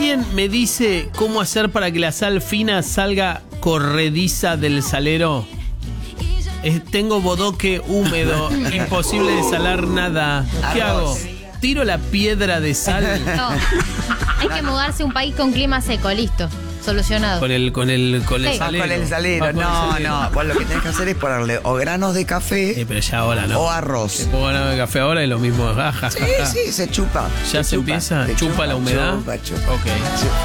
¿Alguien me dice cómo hacer para que la sal fina salga corrediza del salero? Tengo bodoque húmedo, imposible de salar nada. ¿Qué hago? ¿Tiro la piedra de sal? No. Hay que mudarse a un país con clima seco, listo. Solucionado. Con el Sí. salero. Con el salero. Ah, con el No, salero. no. Vos lo que tenés que hacer es ponerle o granos de café Pero ya ahora no. o arroz. Pongo ganas de café ahora y lo mismo. Sí, sí, se chupa. ¿Ya se empieza? ¿Chupa la humedad? Chupa. Ok. Chupa.